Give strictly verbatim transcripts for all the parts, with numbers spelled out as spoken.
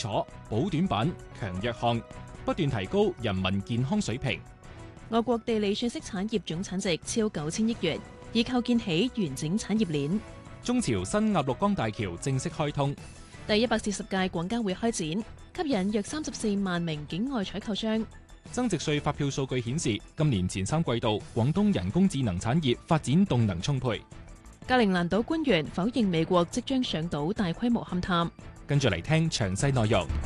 礎、補短板、強弱項，不斷提高人民健康水平。 我國地理信息產業總產值超九千億元，已構建起完整產業鏈。 中朝新鴨綠江大橋正式開通。 第一百四十屆廣交會開展，吸引約三十四萬名境外採購商。 增值稅發票數據顯示，今年前三季度廣東人工智能產業發展動能充沛。 格陵蘭島官員否認美國即將上島大規模勘探。 跟住嚟聽詳細內容。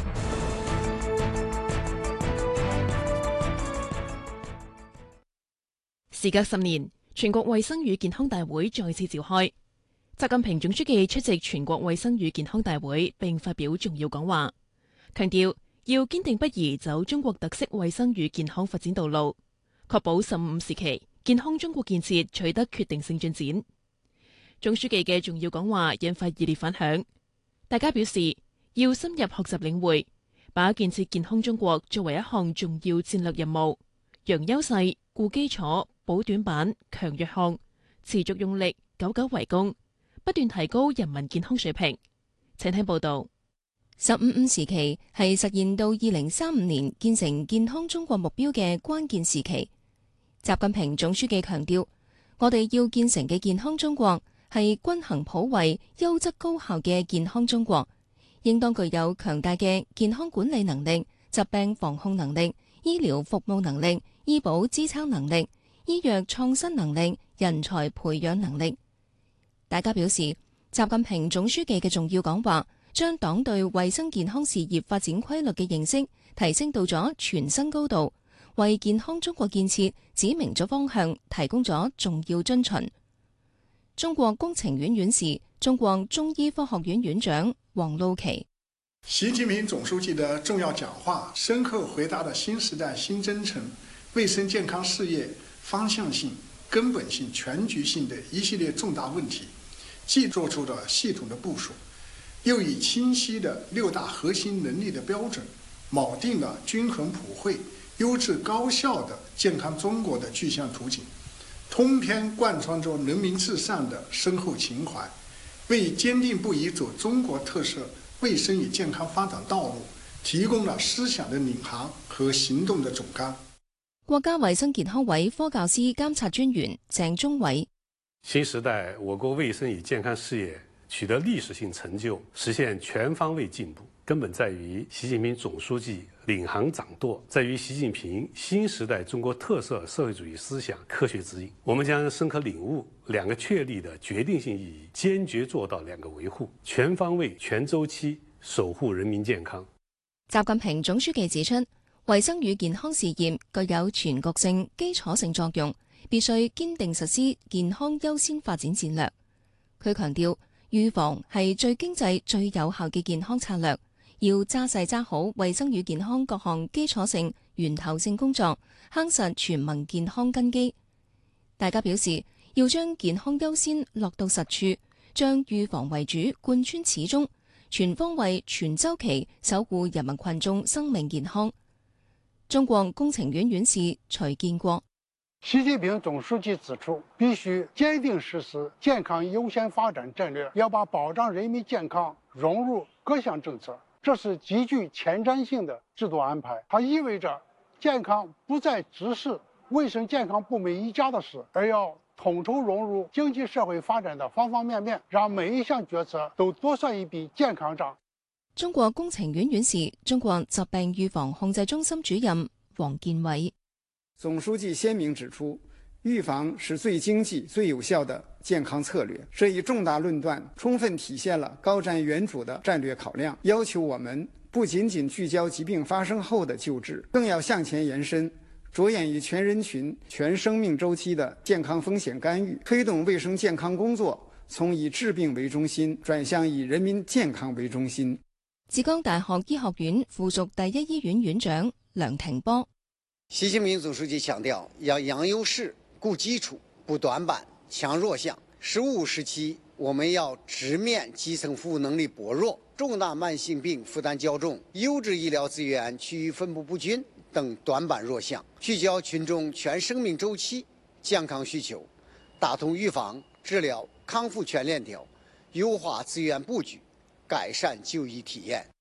時隔十年，全國衛生與健康大會再次召開。習近平總書記出席全國衛生與健康大會並發表重要講話，強調要堅定不移走中國特色衛生與健康發展道路，確保十五時期健康中國建設取得決定性進展。總書記嘅重要講話引發熱烈反響，大家表示要深入學習領會，把建設健康中國作為一項重要戰略任務，揚優勢、固基礎、補短板、強弱項，持續用力，久久為功，不斷提高人民健康水平。請聽報道。 十五五時期係實現到二零三五年建成健康中國目標嘅關鍵時期。習近平總書記強調，我哋要建成嘅健康中國係均衡普惠、優質高效嘅健康中國，應當具有強大嘅健康管理能力、疾病防控能力、醫療服務能力、醫保支撐能力、醫藥創新能力、人才培養能力。大家表示，習近平總書記嘅重要講話將黨對衛生健康事業發展規律嘅認識提升到咗全新高度，為健康中國建設指明咗方向，提供咗重要遵循。中國工程院院士、中國中醫科學院院長王路奇： 習近平總書記的重要講話，深刻回答了新時代新征程衛生健康事業方向性、根本性、全局性的一系列重大問題，既做出了系統的部署，又以清晰的六大核心能力的標準，錨定了均衡普惠、優質高效的健康中國的具象圖景，通篇貫穿着人民至上的深厚情懷，為堅定不移走中國特色衛生與健康發展道路提供了思想的領航和行動的總綱。 國家衛生健康委科教司監察專員鄭忠偉： 新時代我國衛生與健康事業取得歷史性成就，實現全方位進步，根本在於習近平總書記領航掌舵，在於習近平新時代中國特色社會主義思想科學指引。我們將深刻領悟兩個確立的決定性意義，堅決做到兩個維護，全方位、全週期守護人民健康。 習近平總書記指出，衛生與健康事業具有全局性、基礎性作用，必須堅定實施健康優先發展戰略。佢強調，預防係最經濟、最有效嘅健康策略，要揸細揸好衛生與健康各項基礎性、源頭性工作，夯實全民健康根基。大家表示，要將健康優先落到實處，將預防為主貫穿始終，全方位、全週期守護人民群眾生命健康。中國工程院院士徐建國： 習近平總書記指出，必須堅定實施健康優先發展戰略，要把保障人民健康融入各項政策，這是極具前瞻性的制度安排。它意味着健康不再只是衛生健康部門一家的事，而要統籌融入經濟社會發展的方方面面，讓每一項決策都多算一筆健康賬。 中國工程院院士、中國疾病預防控制中心主任王建偉： 總書記鮮明指出，預防是最經濟、最有效的健康策略。這一重大論斷充分體現了高瞻遠矚的戰略考量，要求我們不僅僅聚焦疾病發生後的救治，更要向前延伸，着眼於全人群、全生命週期的健康風險干預，推動衛生健康工作從以治病為中心轉向以人民健康為中心。 浙江大學醫學院附屬第一醫院院長梁廷波： 習近平總書記強調，要揚優勢、固基礎、補短板、強弱項。十五時期，我們要直面基層服務能力薄弱、重大慢性病負擔較重、優質醫療資源區域分布不均等短板弱項，聚焦群眾全生命週期健康需求，打通預防、治療、康復全鏈條，優化資源布局，改善就醫體驗。